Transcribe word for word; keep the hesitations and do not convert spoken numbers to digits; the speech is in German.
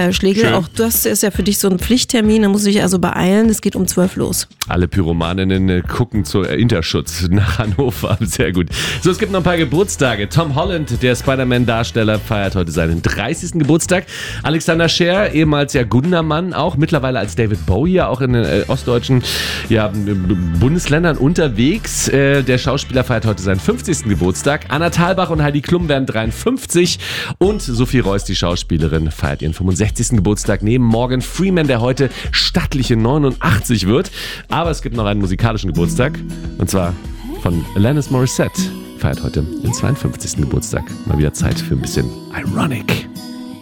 Herr Schlegel. Schön. Auch das ist ja für dich so ein Pflichttermin, da muss ich also beeilen. Es geht um zwölf los. Alle Pyromaninnen äh, gucken zur Interschutz nach Hannover. Sehr gut. So, es gibt noch ein paar Geburtstage. Tom Holland, der Spider-Man-Darsteller, feiert heute seinen dreißigsten Geburtstag. Alexander Scheer, ehemals ja Gundermann, auch mittlerweile als David Bowie, auch in den äh, ostdeutschen ja, Bundesländern unterwegs. Äh, der Schauspieler feiert heute seinen fünfzigsten Geburtstag. Anna Thalbach und Heidi Klum werden dreiundfünfzig. Und Sophie Reuss, die Schauspielerin, feiert ihren fünfundsechzigsten Geburtstag neben Morgan Freeman, der heute stattliche neunundachtzig wird. Aber es gibt noch einen musikalischen Geburtstag. Und zwar von Alanis Morissette. Feiert heute den zweiundfünfzigsten Geburtstag. Mal wieder Zeit für ein bisschen Ironic.